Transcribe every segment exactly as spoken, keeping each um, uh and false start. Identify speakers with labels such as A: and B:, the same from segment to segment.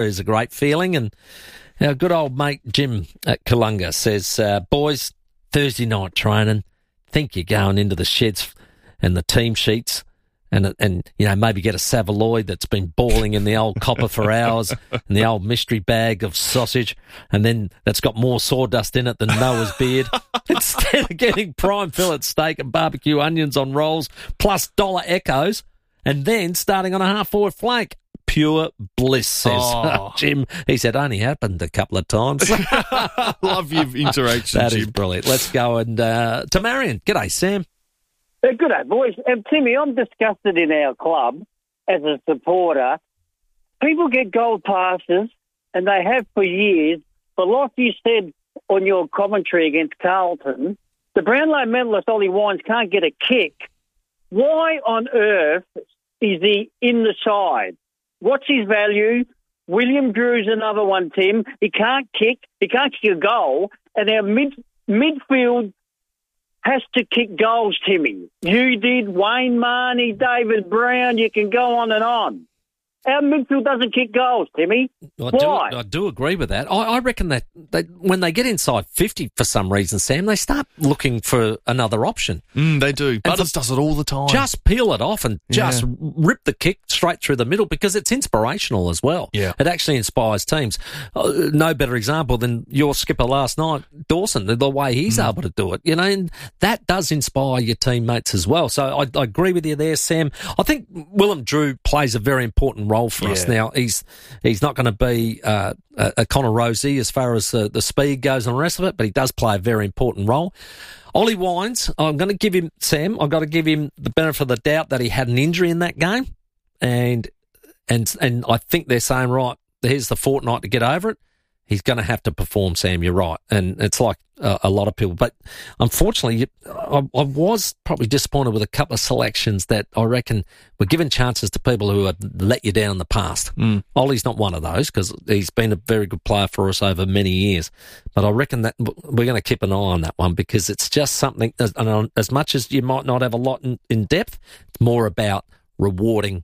A: is a great feeling. And our good old mate Jim at Kalunga says, uh, boys, Thursday night training, think you're going into the sheds and the team sheets and, and you know, maybe get a Savaloy that's been boiling in the old copper for hours and the old mystery bag of sausage, and then that's got more sawdust in it than Noah's beard. Instead of getting prime fillet steak and barbecue onions on rolls plus dollar echoes and then starting on a half-forward flank. Pure bliss, says
B: oh.
A: Jim. He said only happened a couple of times.
B: Love your interaction,
A: That
B: Jim.
A: is brilliant. Let's go and uh, to Marion. G'day, Sam.
C: Uh, good day, boys. Um, Timmy, I'm disgusted in our club as a supporter. People get gold passes, and they have for years, but like you said on your commentary against Carlton, the Brownlow medalist Ollie Wines can't get a kick. Why on earth is he in the side? What's his value? William Drew's another one, Tim. He can't kick. He can't kick a goal, and our mid midfield has to kick goals, Timmy. You did, Wayne Marnie, David Brown, you can go on and on. Our midfield doesn't kick goals, Timmy.
A: I
C: Why?
A: do, I do agree with that. I, I reckon that they, when they get inside fifty for some reason, Sam, they start looking for another option.
B: Mm, they do.
A: And
B: Butters
A: for,
B: does it all the time.
A: Just peel it off and just
B: Yeah.
A: rip the kick straight through the middle because it's inspirational as well.
B: Yeah.
A: It actually inspires teams. Uh, no better example than your skipper last night, Dawson, the, the way he's mm. able to do it. You know, and that does inspire your teammates as well. So I, I agree with you there, Sam. I think Willem Drew plays a very important role for
B: Yeah.
A: us now. He's he's not going to be uh, a, a Connor Rosie as far as uh, the speed goes and the rest of it, but he does play a very important role. Ollie Wines, I'm going to give him, Sam, I've got to give him the benefit of the doubt that he had an injury in that game, and and and I think they're saying, right, here's the fortnight to get over it. He's going to have to perform, Sam, you're right. And it's like uh, a lot of people. But unfortunately, I, I was probably disappointed with a couple of selections that I reckon were given chances to people who had let you down in the past.
B: Mm.
A: Ollie's not one of those because he's been a very good player for us over many years. But I reckon that we're going to keep an eye on that one because it's just something, as, as much as you might not have a lot in, in depth, it's more about rewarding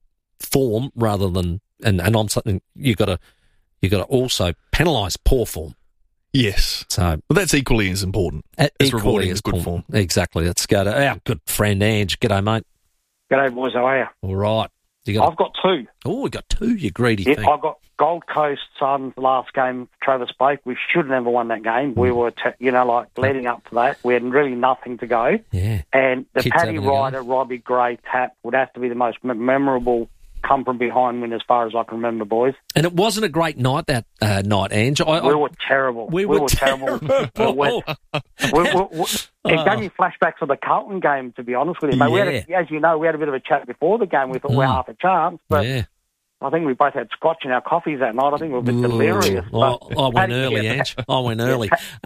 A: form rather than, and, and I'm something you've got to, You've got to also penalise poor form.
B: Yes.
A: So,
B: but that's equally as important as rewarding as good form.
A: Exactly. Let's go to our good friend Ange. G'day, mate.
D: G'day, boys. How are you?
A: All right. You got
D: I've got two.
A: Oh, we got two, you greedy
D: Yeah,
A: thing.
D: I've got Gold Coast Suns last game, Travis Blake. We should have never won that game. We were, t- you know, like leading up to that. We had really nothing to go.
A: Yeah.
D: And the
A: Kids
D: Paddy
A: having a go.
D: Ryder, Robbie Gray tap would have to be the most m- memorable come from behind win as far as I can remember, boys.
A: And it wasn't a great night that uh, night, Ange. I, I,
D: we were terrible.
A: We,
D: we
A: were,
D: were terrible. terrible. we, we, we, it gave me flashbacks of the Carlton game, to be honest with you. Mate, we had a, as you know, we had a bit of a chat before the game. We thought mm. we had half a chance, but
A: yeah.
D: I think we both had scotch in our coffees that night. I think we were a bit
A: Ooh.
D: delirious.
A: I, I went Paddy, early, yeah, Ange. I went early.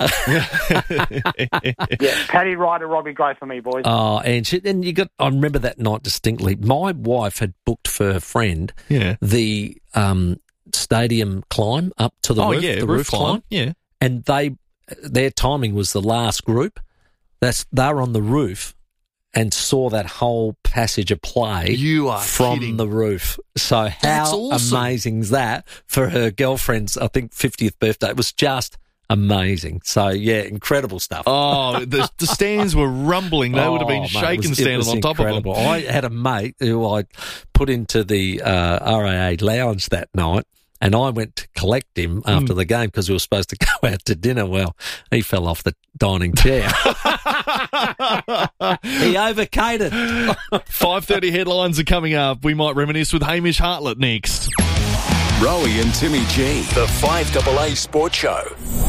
D: Yeah, Paddy Ryder, Robbie Gray for me, boys.
A: Oh, Ange, and you got. I remember that night distinctly. My wife had booked for her friend
B: yeah.
A: the um, stadium climb up to the
B: oh,
A: roof,
B: yeah,
A: the
B: roof,
A: roof
B: climb.
A: climb.
B: Yeah,
A: and they their timing was the last group. That's they were on the roof and saw that whole passage of play
B: you are
A: from
B: kidding.
A: the roof. So how
B: awesome.
A: amazing is that for her girlfriend's, I think, fiftieth birthday? It was just amazing. So, yeah, incredible stuff.
B: Oh, the, the stands were rumbling. They oh, would have been
A: mate,
B: shaking
A: was,
B: standing on top
A: incredible.
B: of them.
A: I had a mate who I put into the uh, R A A lounge that night, and I went to collect him after mm. the game because we were supposed to go out to dinner. Well, he fell off the dining chair. He overcated.
B: five thirty headlines are coming up. We might reminisce with Hamish Hartlett next.
E: Rowie and Timmy G, the five A A Sports Show.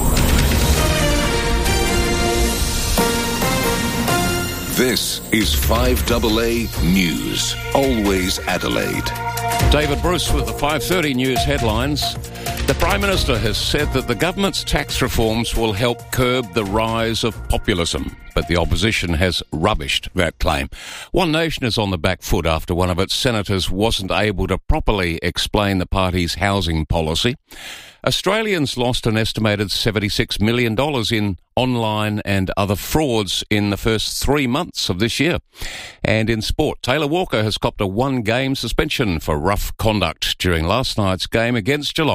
E: This is five A A News. Always Adelaide.
F: David Bruce with the five thirty news headlines. The Prime Minister has said that the government's tax reforms will help curb the rise of populism, but the opposition has rubbished that claim. One Nation is on the back foot after one of its senators wasn't able to properly explain the party's housing policy. Australians lost an estimated seventy-six million dollars in online and other frauds in the first three months of this year. And in sport, Taylor Walker has copped a one-game suspension for rough conduct during last night's game against Geelong.